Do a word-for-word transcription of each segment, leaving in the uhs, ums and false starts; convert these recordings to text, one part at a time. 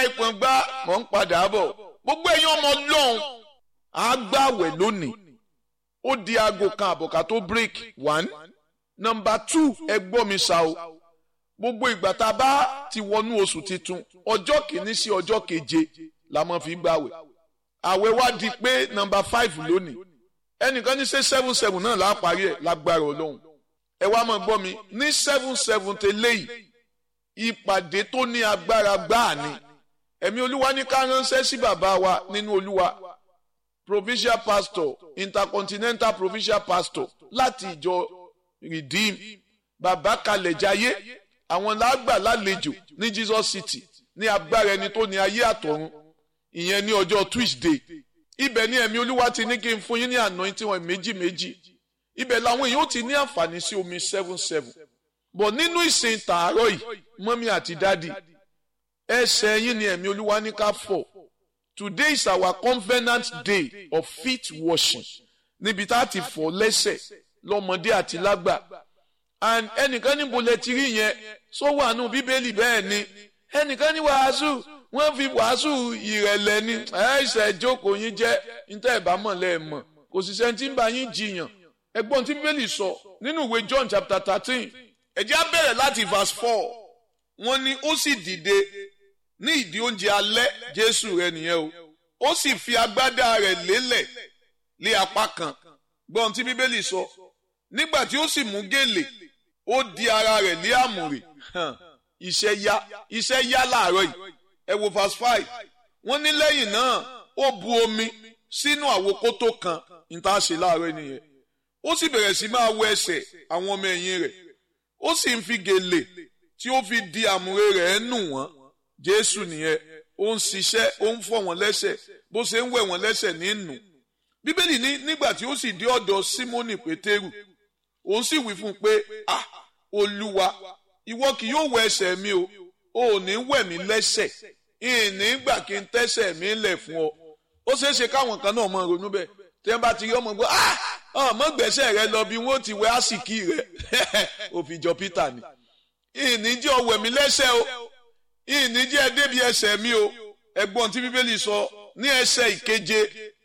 ẹlẹ́pọ̀n gbá mọ̀ ń padà bọ̀ gbogbo ẹ̀yin ọmọ Ọlọ́run á gbààwẹ̀ lónìí ó di aago kan àbọ̀ká tó break one number two ẹ gbọ́ mi ṣá o gbogbo ìgbà tá a bá ti wọnú oṣù titun ọjọ́ kìíní sí ọjọ́ keje la máa fi gbààwẹ̀ àwẹ̀ wá di pé number five lónìí ẹnìkan ní ṣe seven seven náà láà parí ẹ̀ lágbára Ọlọ́run ẹ wá máa gbọ́ mi ní seven seven tẹ́lẹ̀ yìí ìpàdé tó ní agbára gbáà ni ẹ̀mí Olúwa ní ká ránṣẹ́ sí bàbá wa nínú Olúwa provincial pastor intercontinental provincial pastor láti ìjọ Redeem bàbá kalẹ̀ jayé àwọn lágbà lálejò ní Jesus City ní agbára ẹni tó ní ayé àtọ̀run ìyẹn ní ọjọ́ Tuesday ibẹ̀ ni ẹ̀mí Olúwa ti ní kí n fún yín ní anointing wọn méjì méjì ibẹ̀ làwọn èèyàn ó ti ní àǹfààní sí omi seven seven bọ̀ nínú ìsìn tààrọ̀ yìí mọ́mí àti dádì ẹsẹ̀ yín ni ẹ̀mí Olúwa ní ká fọ̀ today is our covenant day of feet washing níbi tá a ti fọ̀ lẹ́sẹ̀ lọ́mọdé àti lágbà and ẹnìkan níbo lẹ ti rí yẹn sọ wà nù bíbélì bẹ́ẹ̀ ni ẹnìkan ní wàásù wọ́n fi wàásù ìrẹ̀lẹ̀ ni ẹ̀ẹ́sẹ̀ jókòó yín jẹ́ níta ìbámọ̀ lẹ́ẹ̀mọ̀ kò sì sẹ́ni tí ń bá yín jiyàn ẹgbọ́n tí bíbélì sọ nínú ìwé John chapter thirteen ẹ jẹ́ á bẹ̀rẹ̀ láti verse four wọ́n ní ó sì dìde ní ìdí oúnjẹ alẹ́ Jésù rẹ̀ nìyẹn o ó sì fi agbádá rẹ̀ lélẹ̀ lé apá kan gbọ́n tí bíbélì sọ nígbà tí ó sì mú gèlè ó di ara rẹ̀ lé àmùrè iṣẹ́ yá iṣẹ́ yá láàárọ̀ yìí ẹ wo verse five wọ́n ní lẹ́yìn náà ó bu omi sínú àwokótó kan níta ṣe láàárọ̀ nìyẹn ó sì bẹ̀rẹ̀ sí máa wẹ ẹsẹ̀ àwọn ọmọ ẹ̀yìn rẹ̀ ó sì ń fi gèlè tí ó fi di àmùrè rẹ̀ nù wọ́n Jésù nìyẹn ó ń ṣiṣẹ́ ó ń fọ̀ wọ́n lẹ́sẹ̀ bó ṣe ń wẹ̀ wọ́n lẹ́sẹ̀ ní nù bíbélì ní nígbà tí ó sì dé ọ̀dọ̀ Símónì Pétérù òun sì wí fún un pé ah Olúwa ìwọ kì yóò wẹ ẹsẹ̀ mi o ò ní wẹ̀ mí lẹ́sẹ̀ ìní gbà kí n tẹ́sẹ̀ mi lẹ̀ fún ọ ó ṣeé ṣe káwọn kan náà mọ ronú bẹ́ẹ̀ tí wọ́n bá ti rí ọmọ gbọ́ ah ọmọ gbẹ̀sẹ̀ rẹ lọ bí wọ́n ti wẹ àsìkí rẹ òfìjọ Peter ni ìní jẹ́ ọwẹ̀ mi lẹ́sẹ̀ o ìní jẹ́ débi ẹsẹ̀ mi o ẹ̀gbọ́n tí bíbélì sọ ní ẹsẹ̀ ìkeje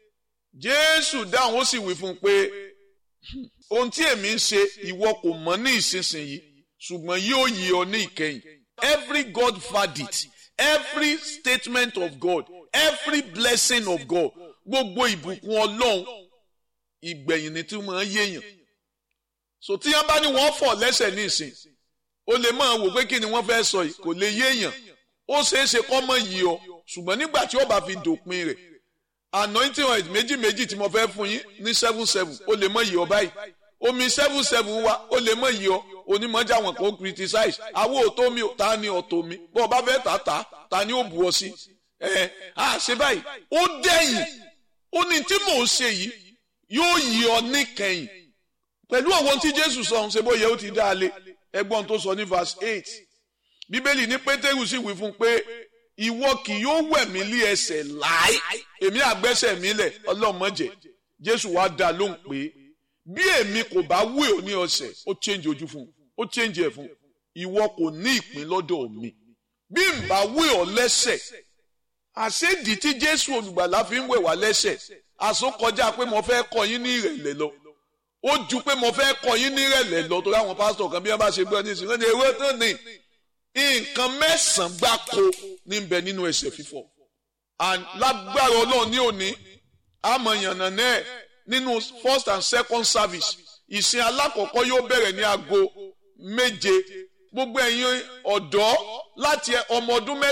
Jésù dáhùn ó sì wí fún un pé ohun tí èmi ń ṣe ìwọ kò mọ̀ ní ìsinsìnyí ṣùgbọ́n yóò yí ọ ní ìkẹyìn. Every God verdict, every statement of God, every blessing of God, gbogbo ìbùkún Ọlọ́run ìgbẹ̀yìn ni tí wọ́n yéèyàn. So tí wọ́n bá ní wọ́n fọ̀ lẹ́sẹ̀ ní ìsìn o lè máa wò pé kí ni wọ́n fẹ́ sọ yìí kò lè yéèyàn ó ṣeé ṣe kọ́ mọ̀ yìí ọ ṣùgbọ́n nígbà tí ó bá fi dòpin rẹ̀ anointing oil méjì méjì tí mo fẹ́ fún yín ní seven seven ó lè mọ̀ yìí ọ báyìí omi seven seven wa ó lè mọ̀ yìí ọ onímọ̀jà wọn kò criticize àwọn òtó mi ta ni ọ̀tọ̀ mi bọ́ ọ bá fẹ́ tà tà ta ni ó bu ọ sí ẹ̀ á ṣe báyìí ó dẹ̀yìn ó ní tí mò ń ṣe yìí yóò yí ọ níkẹyìn pẹ̀lú àwọn tí Jésù sọ ṣe bóyá ó ti dá a lé ẹgbọ́n tó sọ ní verse eight bíbélì ní Pétérù sì wí fún un pé ìwọ kì yóò wẹ̀ mí lé ẹsẹ̀ láì èmi àgbẹ́sẹ̀ mi lẹ̀ Ọlọ́run má jẹ́ Jésù wá dá lóhùn pé bí èmi kò bá wẹ̀ ọ́ ní ọ̀sẹ̀ ó change ojú fún un ó change ẹ̀ fún un ìwọ kò ní ìpín lọ́dọ̀ mi bí n bá wẹ̀ ọ́ lẹ́sẹ̀ àṣédì tí Jésù olùgbàlà fi ń wẹ̀ wá lẹ́sẹ̀ àsokọjá pé mo fẹ́ kọ́ yín ní ìrẹ̀lẹ̀ lọ ó ju pé mo fẹ́ kọ́ yín ní ìrẹ̀lẹ̀ lọ torí àwọn pásítọ̀ kan bí wọ́n bá ṣe gbọ́ ní ìsìn wọ́n ní ewé tán ní nǹkan mẹ́sàn-án gbáko ní bẹ nínú ẹsẹ̀ fífọ̀ lágbára Ọlọ́run ní òní àmọ̀yànnà náà nínú first and second service ìsìn alákọ̀ọ́kọ́ yóò bẹ̀rẹ̀ ní aago méje gbogbo ẹ̀yin ọ̀dọ́ láti ọmọ ọdún mẹ́ta